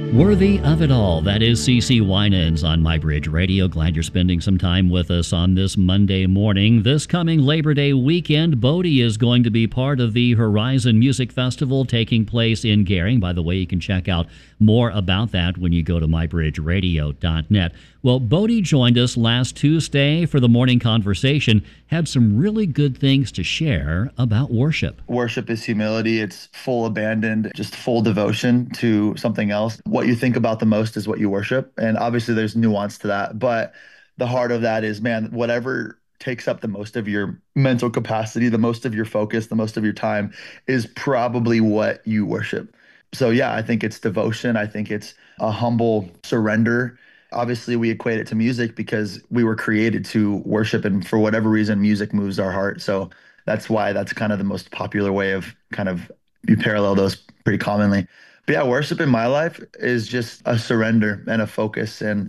Worthy of it all. That is CeCe Winans on MyBridge Radio. Glad you're spending some time with us on this Monday morning. This coming Labor Day weekend, Bodie is going to be part of the Horizon Music Festival taking place in Gering. By the way, you can check out more about that when you go to mybridgeradio.net. Well, Bodie joined us last Tuesday for the morning conversation, had some really good things to share about worship. Worship is humility. It's full abandon, just full devotion to something else. What you think about the most is what you worship. And obviously there's nuance to that, but the heart of that is, man, whatever takes up the most of your mental capacity, the most of your focus, the most of your time is probably what you worship. So yeah, I think it's devotion. I think it's a humble surrender. Obviously, we equate it to music because we were created to worship, and for whatever reason, music moves our heart. So that's why that's kind of the most popular way of kind of you parallel those pretty commonly. But yeah, worship in my life is just a surrender and a focus. And